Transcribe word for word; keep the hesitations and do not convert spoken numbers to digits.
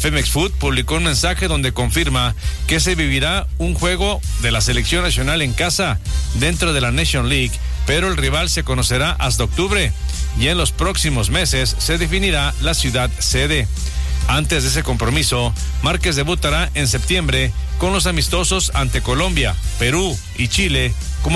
Femex Food publicó un mensaje donde confirma que se vivirá un juego de la selección nacional en casa dentro de la Nation League, pero el rival se conocerá hasta octubre y en los próximos meses se definirá la ciudad sede. Antes de ese compromiso, Márquez debutará en septiembre con los amistosos ante Colombia, Perú y Chile como